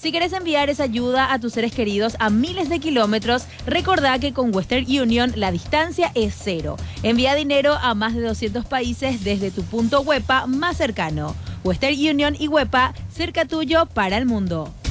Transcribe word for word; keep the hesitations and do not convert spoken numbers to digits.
Si querés enviar esa ayuda a tus seres queridos a miles de kilómetros, recordá que con Western Union la distancia es cero. Envía dinero a más de doscientos países desde tu punto WEPA más cercano. Western Union y WEPA, cerca tuyo para el mundo.